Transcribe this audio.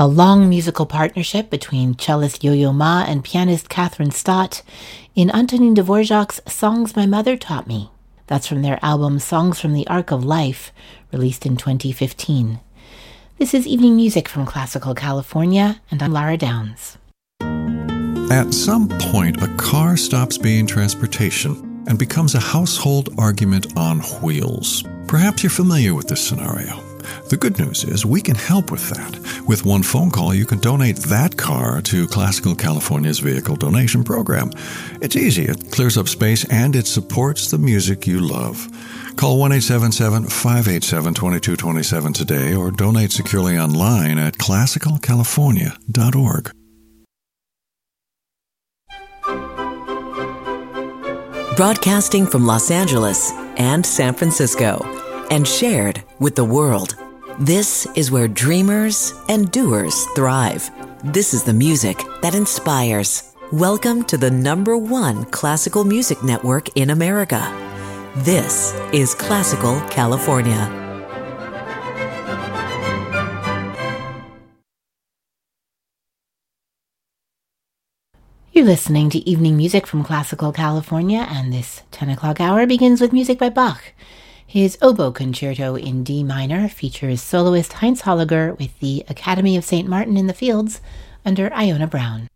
a long musical partnership between cellist Yo-Yo Ma and pianist Catherine Stott in Antonin Dvorak's Songs My Mother Taught Me. That's from their album Songs from the Arc of Life, released in 2015. This is Evening Music from Classical California, and I'm Lara Downs. At some point, a car stops being transportation and becomes a household argument on wheels. Perhaps you're familiar with this scenario. The good news is we can help with that. With one phone call, you can donate that car to Classical California's vehicle donation program. It's easy, it clears up space, and it supports the music you love. Call 1-877-587-2227 today or donate securely online at classicalcalifornia.org. Broadcasting from Los Angeles and San Francisco and shared with the world. This is where dreamers and doers thrive. This is the music that inspires. Welcome to the #1 classical music network in America. This is Classical California. You're listening to Evening Music from Classical California, and this 10 o'clock hour begins with music by Bach. His oboe concerto in D minor features soloist Heinz Holliger with the Academy of St. Martin in the Fields under Iona Brown.